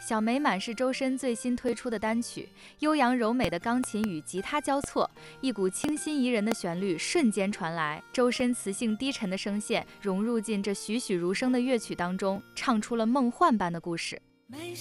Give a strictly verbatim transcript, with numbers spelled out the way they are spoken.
小美满是周深最新推出的单曲，悠扬柔美的钢琴与吉他交错，一股清新宜人的旋律瞬间传来。周深磁性低沉的声线融入进这栩栩如生的乐曲当中，唱出了梦幻般的故事。